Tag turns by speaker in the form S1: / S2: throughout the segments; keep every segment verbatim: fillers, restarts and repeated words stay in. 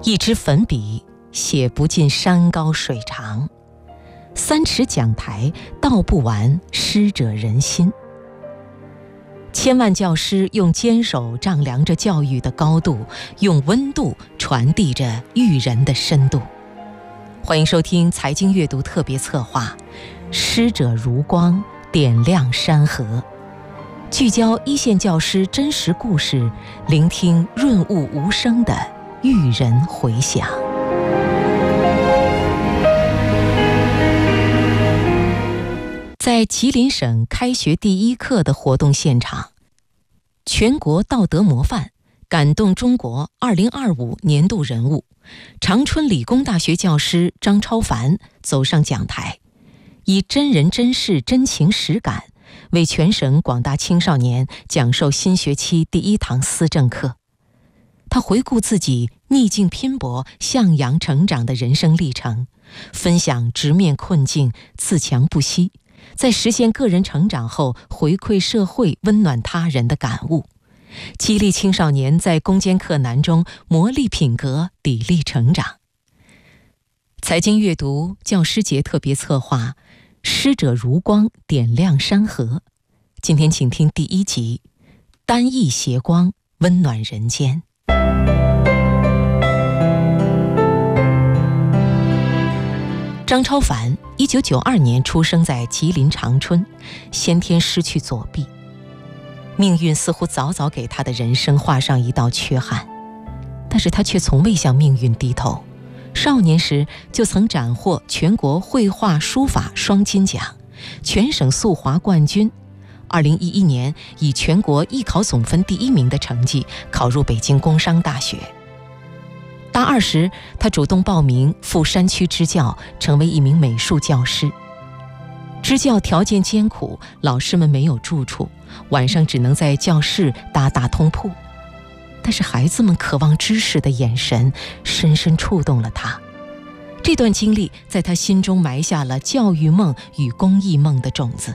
S1: 一支粉笔写不尽山高水长，三尺讲台道不完师者仁心。千万教师用坚守丈量着教育的高度，用温度传递着育人的深度。欢迎收听财经阅读特别策划《师者如光，点亮山河》，聚焦一线教师真实故事，聆听润物无声的育人回响。在吉林省开学第一课的活动现场，全国道德模范、感动中国二零二五年度人物、长春理工大学教师张超凡走上讲台，以真人真事、真情实感为全省广大青少年讲授新学期第一堂思政课。他回顾自己逆境拼搏、向阳成长的人生历程，分享直面困境、自强不息，在实现个人成长后回馈社会、温暖他人的感悟，激励青少年在攻坚克难中磨砺品格、砥砺成长。财经阅读教师节特别策划《师者如光，点亮山河》，今天请听第一集：单翼斜光，温暖人间。张超凡一九九二年出生在吉林长春，先天失去左臂，命运似乎早早给他的人生画上一道缺憾，但是他却从未向命运低头。少年时就曾斩获全国绘画书法双金奖，全省速滑冠军。二零一一年以全国艺考总分第一名的成绩考入北京工商大学。大二时，他主动报名赴山区支教，成为一名美术教师。支教条件艰苦，老师们没有住处，晚上只能在教室搭大通铺。但是孩子们渴望知识的眼神深深触动了他。这段经历在他心中埋下了教育梦与公益梦的种子。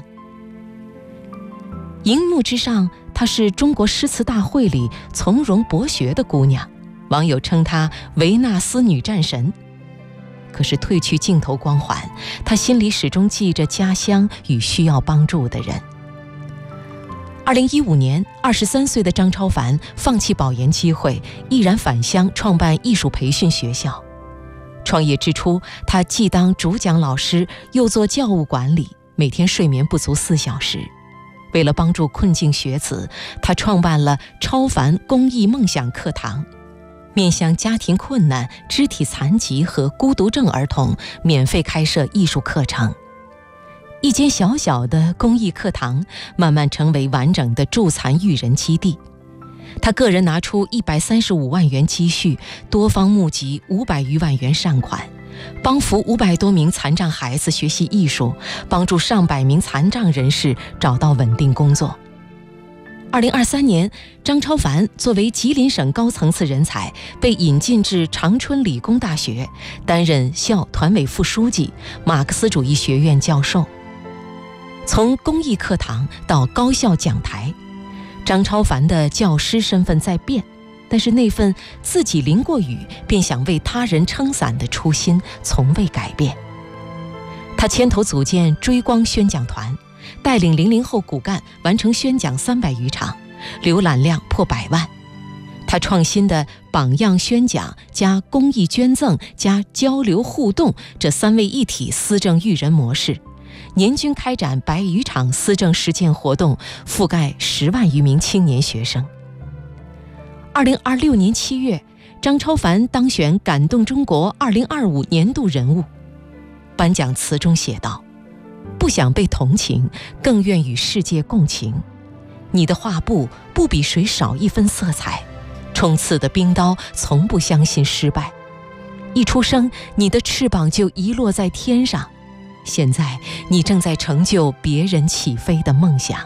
S1: 荧幕之上，她是中国诗词大会里从容博学的姑娘，网友称她维纳斯女战神。可是褪去镜头光环，她心里始终记着家乡与需要帮助的人。二零一五年，二十三岁的张超凡放弃保研机会，毅然返乡创办艺术培训学校。创业之初，他既当主讲老师，又做教务管理，每天睡眠不足四小时。为了帮助困境学子，他创办了超凡公益梦想课堂，面向家庭困难、肢体残疾和孤独症儿童免费开设艺术课程。一间小小的公益课堂慢慢成为完整的助残育人基地。他个人拿出一百三十五万元积蓄，多方募集五百余万元善款，帮扶五百多名残障孩子学习艺术，帮助上百名残障人士找到稳定工作。二零二三年，张超凡作为吉林省高层次人才，被引进至长春理工大学，担任校团委副书记、马克思主义学院教授。从公益课堂到高校讲台，张超凡的教师身份在变，但是那份自己淋过雨便想为他人撑伞的初心从未改变。他牵头组建追光宣讲团，带领零零后骨干完成宣讲三百余场，浏览量破百万。他创新的榜样宣讲加公益捐赠加交流互动这三位一体思政育人模式，年均开展百余场思政实践活动，覆盖十万余名青年学生。二零二六年七月，张超凡当选感动中国二零二五年度人物。颁奖词中写道：不想被同情，更愿与世界共情。你的画布不比谁少一分色彩，冲刺的冰刀从不相信失败。一出生，你的翅膀就遗落在天上，现在你正在成就别人起飞的梦想。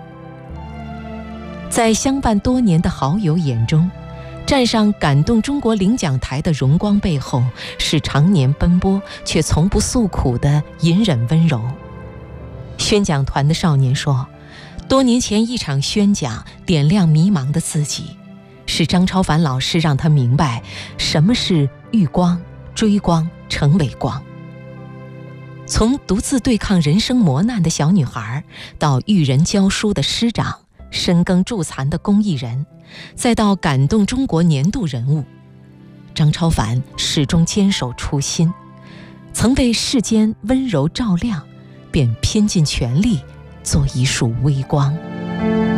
S1: 在相伴多年的好友眼中，站上感动中国领奖台的荣光背后，是常年奔波却从不诉苦的隐忍温柔。宣讲团的少年说，多年前一场宣讲点亮迷茫的自己， 是张超凡老师让他明白什么是遇光、追光、成为光。从独自对抗人生磨难的小女孩，到育人教书的师长，深耕助残的公益人，再到感动中国年度人物，张超凡始终坚守初心，曾为世间温柔照亮，便拼尽全力做一束微光。